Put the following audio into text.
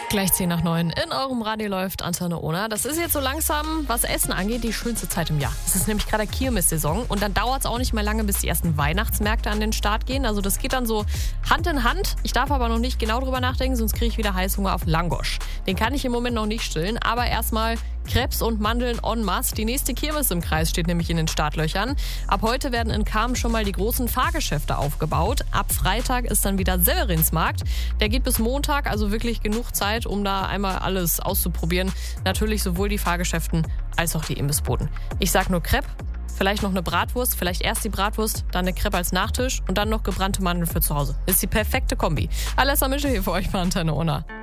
Gleich 10:09 in eurem Radio läuft Antenne Ona. Das ist jetzt so langsam, was Essen angeht, die schönste Zeit im Jahr. Es ist nämlich gerade Kirmessaison und dann dauert es auch nicht mehr lange, bis die ersten Weihnachtsmärkte an den Start gehen. Also das geht dann so Hand in Hand. Ich darf aber noch nicht genau drüber nachdenken, sonst kriege ich wieder Heißhunger auf Langosch. Den kann ich im Moment noch nicht stillen, aber erstmal Crepes und Mandeln en masse. Die nächste Kirmes im Kreis steht nämlich in den Startlöchern. Ab heute werden in Cham schon mal die großen Fahrgeschäfte aufgebaut. Ab Freitag ist dann wieder Severinsmarkt. Der geht bis Montag, also wirklich genug Zeit, um da einmal alles auszuprobieren. Natürlich sowohl die Fahrgeschäften als auch die Imbissbuden. Ich sag nur Crepe, vielleicht noch eine Bratwurst, vielleicht erst die Bratwurst, dann eine Crepe als Nachtisch und dann noch gebrannte Mandeln für zu Hause. Ist die perfekte Kombi. Alessa Mische hier für euch bei Antenne Ona.